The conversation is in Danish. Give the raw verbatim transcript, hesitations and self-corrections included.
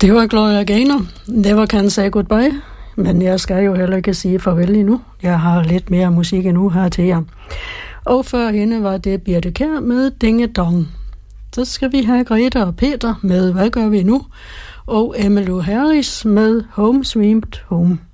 Det var Gloria Gaynor. Never Can Say Goodbye. Men jeg skal jo heller ikke sige farvel endnu. Jeg har lidt mere musik endnu her til jer. Og før hende var det Birthe Kjær med Dinge Dong. Så skal vi have Greta og Peter med Hvad gør vi nu? Og Emmylou Harris med Home Sweet Home.